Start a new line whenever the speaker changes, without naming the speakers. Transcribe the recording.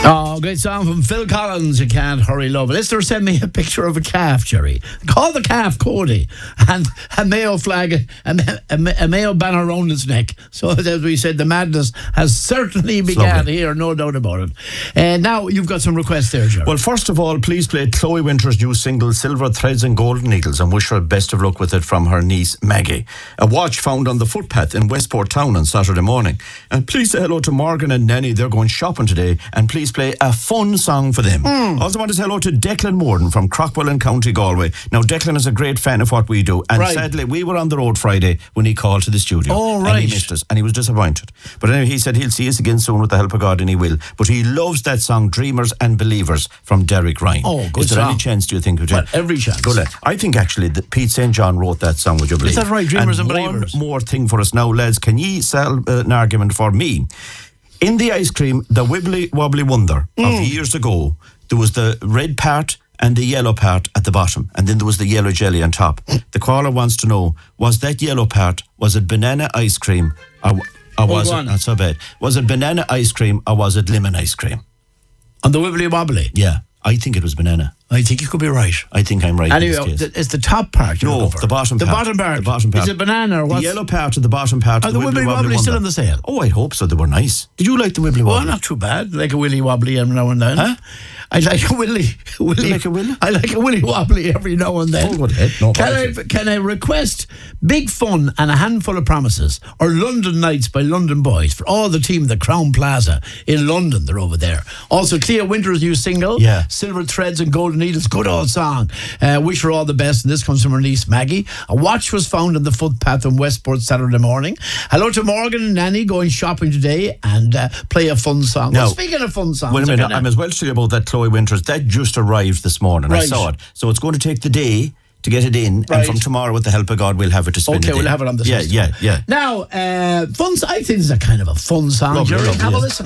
Oh, great song from Phil Collins, You Can't Hurry Love. A listener sent me a picture of a calf, Jerry. Call the calf Cody, and a Mayo flag, a Mayo banner around its neck. So, as we said, the madness has certainly begun here, no doubt about it. Now, you've got some requests there, Jerry.
Well, first of all, please play Chloe Winter's new single, Silver Threads and Golden Needles, and wish her best of luck with it from her niece, Maggie. A watch found on the footpath in Westport Town on Saturday morning. And please say hello to Morgan and Nanny. They're going shopping today. And please play a fun song for them. Also want to say hello to Declan Morden from Crockwell in County Galway. Now, Declan is a great fan of what we do, and sadly, we were on the road Friday when he called to the studio. And he missed us, and he was disappointed. But anyway, he said he'll see us again soon with the help of God, and he will. But he loves that song, Dreamers and Believers, from Derek Ryan.
Oh, good
Is there
song.
any chance, do you think?
Well, every chance.
Good. I think, actually, that Pete St. John wrote that song, would you believe?
Is that right, Dreamers and Believers?
One more thing for us now, lads. Can ye sell an argument for me? In the ice cream, the Wibbly Wobbly Wonder of years ago, there was the red part and the yellow part at the bottom, and then there was the yellow jelly on top. The caller wants to know, was that yellow part, was it banana ice cream, or was it, not so bad, was it banana ice cream or was it lemon ice cream?
On the Wibbly Wobbly?
Yeah, I think it was banana.
I think you could be right.
I think I'm right.
Anyway,
in this case.
it's the top part.
No, the bottom part.
The bottom part.
The bottom part.
Is it banana or what?
The yellow part or the bottom part.
Are the Wibbly Wobbly still on the sale?
Oh, I hope so. They were nice. Did you like the Wibbly Wobbly?
Well, not too bad. Like a Willy Wobbly every now and then.
Huh?
I like a Willy.
You like a Willy?
I like a Willy Wobbly every now and then.
Oh, go ahead. No,
can I request Big Fun and a Handful of Promises, or London Nights by London Boys, for all the team at the Crown Plaza in London? They're over there. Also, Clea Winter's new single, Silver Threads and Golden Needles. Good old song. Wish her all the best. And this comes from her niece, Maggie. A watch was found on the footpath in Westport Saturday morning. Hello to Morgan and Nanny, going shopping today, and play a fun song.
Now,
well, speaking of fun songs,
wait a minute, I'm as well to tell you about that Chloe Winters. That just arrived this morning. I saw it. So it's going to take the day to get it in, and from tomorrow, with the help of God, we'll have it to spin it in.
We'll have it on the system.
Yeah.
Now, I think this is a kind of a fun song. Have a listen.